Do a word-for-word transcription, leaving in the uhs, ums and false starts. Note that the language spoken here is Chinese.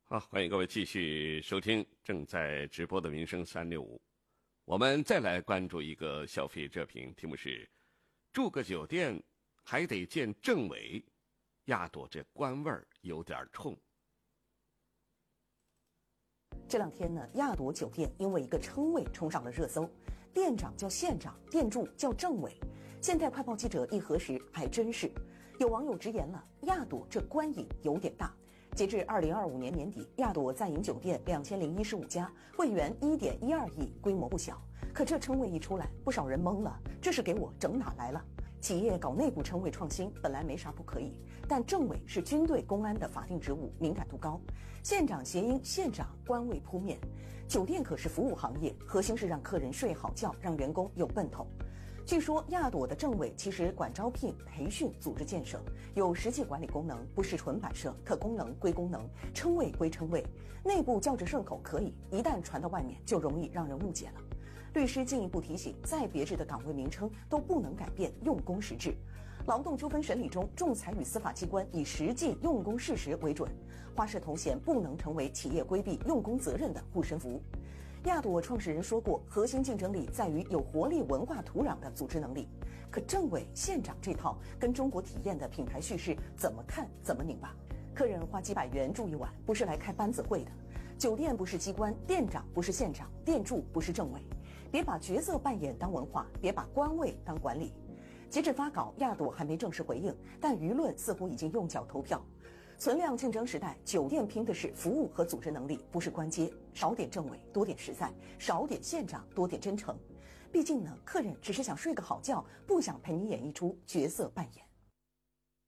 好，欢迎各位继续收听正在直播的民生三六五。我们再来关注一个消费热评，题目是住个酒店还得见政委，亚朵这官味儿有点冲。 这两天呢，亚朵酒店因为一个称谓冲上了热搜，店长叫县长，店主叫政委。现代快报记者一核实，还真是。有网友直言了，亚朵这官瘾有点大。截至二零二五年年底，亚朵在营酒店两千零一十五家，会员一点一二亿，规模不小。可这称谓一出来，不少人懵了，这是给我整哪来了？企业搞内部称谓创新本来没啥不可以，但政委是军队公安的法定职务，敏感度高。县长谐音县长，官位扑面。酒店可是服务行业，核心是让客人睡好觉，让员工有奔头。据说亚朵的政委其实管招聘、培训、组织建设，有实际管理功能，不是纯摆设，可功能归功能，称谓归称谓，内部叫着顺口可以，一旦传到外面就容易让人误解了。律师进一步提醒，再别致的岗位名称都不能改变用工实质。劳动纠纷审理中，仲裁与司法机关以实际用工事实为准，花式头衔不能成为企业规避用工责任的护身符。亚朵创始人说过，核心竞争力在于有活力文化土壤的组织能力。可政委、县长这套跟中国体验的品牌叙事怎么看怎么拧巴。客人花几百元住一晚，不是来开班子会的。酒店不是机关，店长不是县长，店主不是政委。别把角色扮演当文化，别把官位当管理。截至发稿，亚朵还没正式回应，但舆论似乎已经用脚投票。存量竞争时代，酒店拼的是服务和组织能力，不是官阶。少点政委，多点实在；少点县长，多点真诚。毕竟呢，客人只是想睡个好觉，不想陪你演一出角色扮演。